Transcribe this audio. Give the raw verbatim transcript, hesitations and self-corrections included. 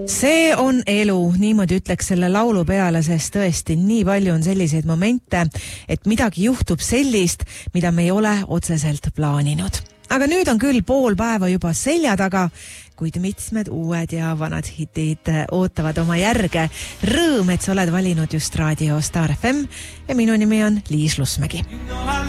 See on elu, niimoodi ütleks selle laulu peale, sest tõesti nii palju on selliseid momente, et midagi juhtub sellist, mida me ei ole otseselt plaaninud. Aga nüüd on küll pool päeva juba selja taga, kuid mitmed uued ja vanad hitid ootavad oma järge. Rõõm, et sa oled valinud just raadio Star F M ja minu nimi on Liis Lusmägi.